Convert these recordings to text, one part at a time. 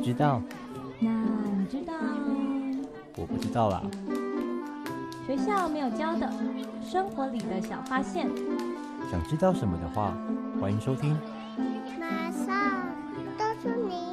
知道？ 那你知道？ 我不知道啦。 学校没有教的生活里的小发现。 想知道什么的话，欢迎收听。 马上告诉你。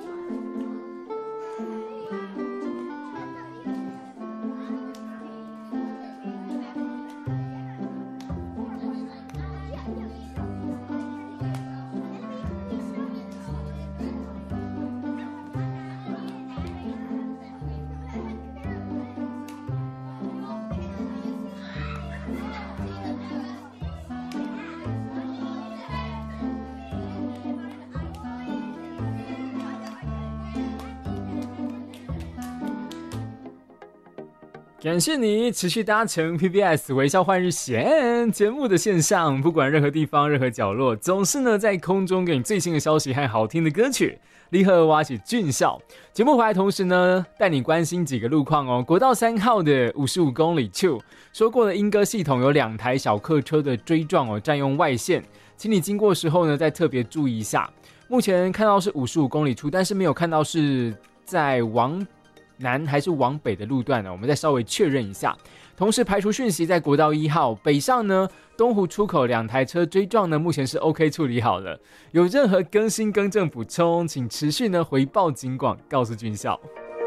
感谢你持续搭乘 PBS 微笑换日线节目的线上，不管任何地方任何角落，总是呢在空中给你最新的消息和好听的歌曲。立刻挖起俊校节目回来，同时呢带你关心几个路况哦。国道3号的55公里处说过的莺歌系统有2台小客车的追撞哦，占用外线，请你经过时候呢再特别注意一下。目前看到是55公里处，但是没有看到是在往南还是往北的路段呢？我们再稍微确认一下。同时排除讯息，在国道1号北上呢，东湖出口2台车追撞呢，目前是 OK 处理好了。有任何更新更正补充，请持续呢回报警广，告诉军校。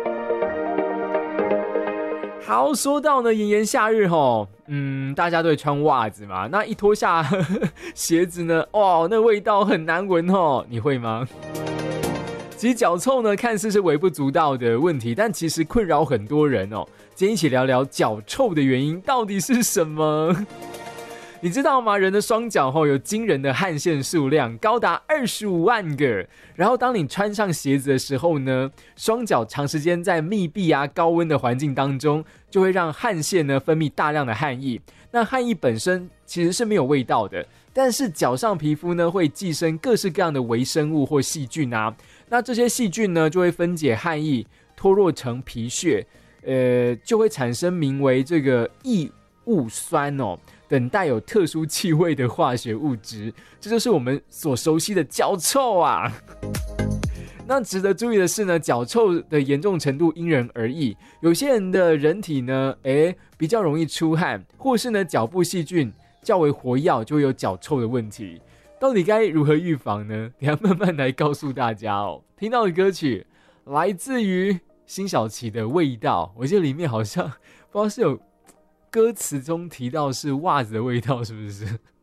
好，说到呢炎炎夏日吼，大家都会穿袜子嘛，那一脱下鞋子呢，哇，那味道很难闻吼，你会吗？其实脚臭呢，看似是微不足道的问题，但其实困扰很多人哦。今天一起聊聊脚臭的原因到底是什么？你知道吗？人的双脚有惊人的汗腺数量，高达25万个。然后当你穿上鞋子的时候呢，双脚长时间在密闭高温的环境当中，就会让汗腺呢分泌大量的汗液。那汗液本身其实是没有味道的，但是脚上皮肤呢会寄生各式各样的微生物或细菌啊。那这些细菌呢就会分解汗液，脱落成皮屑，就会产生名为这个异物酸哦等带有特殊气味的化学物质，这就是我们所熟悉的脚臭啊。那值得注意的是呢，脚臭的严重程度因人而异，有些人的人体呢，比较容易出汗，或是呢脚部细菌较为活跃，就会有脚臭的问题。到底该如何预防呢？等一下慢慢来告诉大家哦。听到的歌曲来自于辛晓琪的《味道》，我记得里面好像不知道是有歌词中提到是袜子的味道，是不是？